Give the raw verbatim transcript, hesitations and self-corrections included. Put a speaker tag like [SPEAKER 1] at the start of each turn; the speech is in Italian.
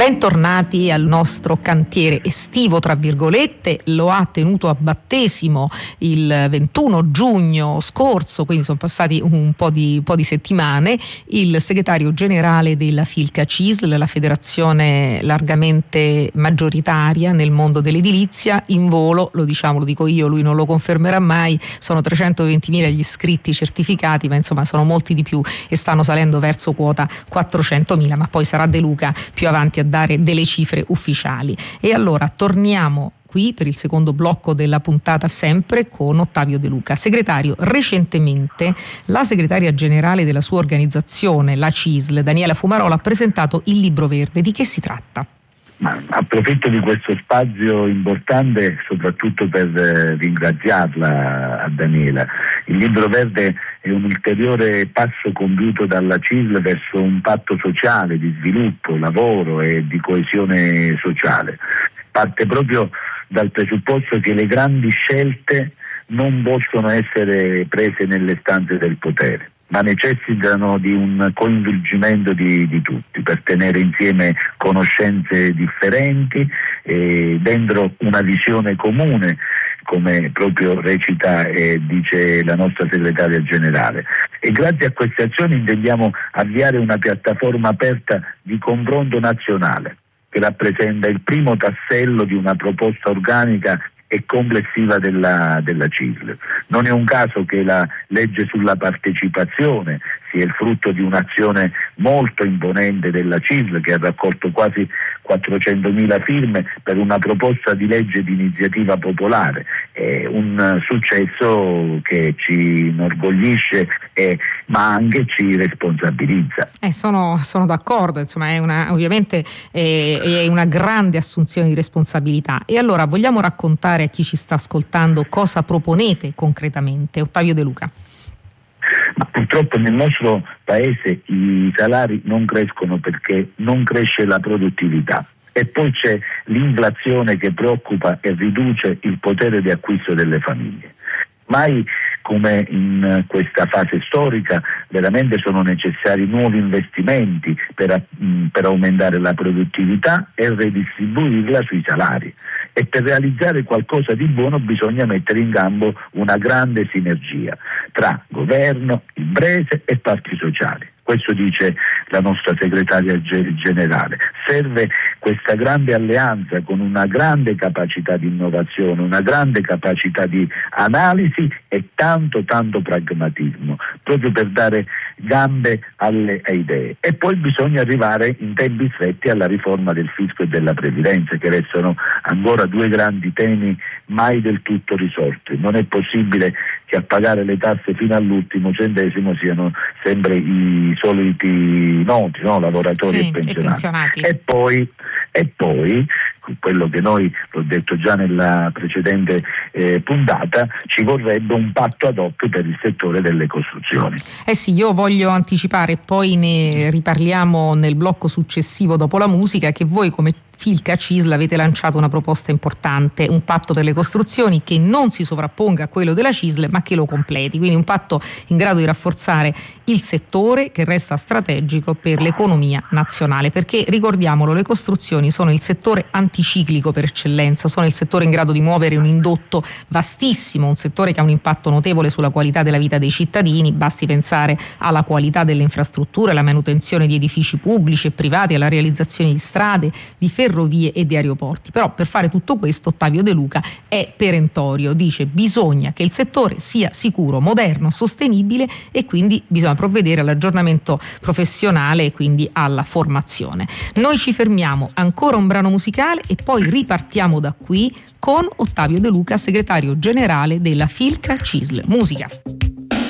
[SPEAKER 1] Bentornati al nostro cantiere estivo, tra virgolette. Lo ha tenuto a battesimo il ventuno giugno scorso, quindi sono passati un po' di, po' di settimane, il segretario generale della Filca C I S L, la federazione largamente maggioritaria nel mondo dell'edilizia, in volo, lo diciamo, lo dico io, lui non lo confermerà mai, sono trecentoventimila gli iscritti certificati, ma insomma sono molti di più e stanno salendo verso quota quattrocentomila, ma poi sarà De Luca più avanti a dare delle cifre ufficiali. E allora torniamo qui per il secondo blocco della puntata, sempre con Ottavio De Luca. Segretario, recentemente la segretaria generale della sua organizzazione, la C I S L, Daniela Fumarola, ha presentato il libro verde. Di che si tratta?
[SPEAKER 2] Ma approfitto di questo spazio importante soprattutto per eh, ringraziarla a Daniela. Il libro verde è un ulteriore passo compiuto dalla C I S L verso un patto sociale di sviluppo, lavoro e di coesione sociale. Parte proprio dal presupposto che le grandi scelte non possono essere prese nelle stanze del potere, ma necessitano di un coinvolgimento di, di tutti per tenere insieme conoscenze differenti e dentro una visione comune, come proprio recita e dice la nostra segretaria generale. E grazie a queste azioni intendiamo avviare una piattaforma aperta di confronto nazionale che rappresenta il primo tassello di una proposta organica e complessiva della, della C I S L. Non è un caso che la legge sulla partecipazione sia il frutto di un'azione molto imponente della C I S L, che ha raccolto quasi quattrocentomila firme per una proposta di legge di iniziativa popolare. È un successo che ci inorgoglisce eh, ma anche ci responsabilizza.
[SPEAKER 1] Eh, sono, sono d'accordo, insomma è una, ovviamente è, è una grande assunzione di responsabilità. E allora vogliamo raccontare a chi ci sta ascoltando cosa proponete concretamente? Ottavio De Luca.
[SPEAKER 2] Ma purtroppo nel nostro paese i salari non crescono perché non cresce la produttività e poi c'è l'inflazione che preoccupa e riduce il potere di acquisto delle famiglie. Mai come in questa fase storica veramente sono necessari nuovi investimenti per, per aumentare la produttività e redistribuirla sui salari. E per realizzare qualcosa di buono bisogna mettere in campo una grande sinergia tra governo, imprese e parti sociali. Questo dice la nostra segretaria generale. Serve questa grande alleanza con una grande capacità di innovazione, una grande capacità di analisi e tanto tanto pragmatismo, proprio per dare gambe alle idee. E poi bisogna arrivare in tempi stretti alla riforma del fisco e della previdenza, che restano ancora due grandi temi mai del tutto risolti. Non è possibile che a pagare le tasse fino all'ultimo centesimo siano sempre i soliti noti, no? Lavoratori
[SPEAKER 1] sì,
[SPEAKER 2] e pensionati.
[SPEAKER 1] E, pensionati.
[SPEAKER 2] E poi, e poi quello che noi, l'ho detto già nella precedente eh, puntata, ci vorrebbe un patto ad hoc per il settore delle costruzioni.
[SPEAKER 1] Eh sì, io voglio anticipare, poi ne riparliamo nel blocco successivo dopo la musica, che voi come Filca C I S L avete lanciato una proposta importante, un patto per le costruzioni che non si sovrapponga a quello della C I S L ma che lo completi, quindi un patto in grado di rafforzare il settore che resta strategico per l'economia nazionale, perché ricordiamolo, le costruzioni sono il settore anticiclico per eccellenza, sono il settore in grado di muovere un indotto vastissimo, un settore che ha un impatto notevole sulla qualità della vita dei cittadini, basti pensare alla qualità delle infrastrutture, alla manutenzione di edifici pubblici e privati, alla realizzazione di strade, di ferrovie e di aeroporti. Però per fare tutto questo Ottavio De Luca è perentorio, dice bisogna che il settore sia sicuro, moderno, sostenibile e quindi bisogna provvedere all'aggiornamento professionale e quindi alla formazione. Noi ci fermiamo, ancora un brano musicale e poi ripartiamo da qui con Ottavio De Luca, segretario generale della Filca C I S L. Musica.